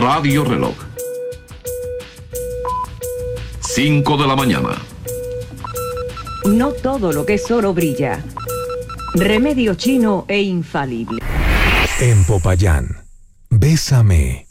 Radio Reloj. 5 de la mañana. No todo lo que es oro brilla. Remedio chino e infalible. En Popayán, Bésame.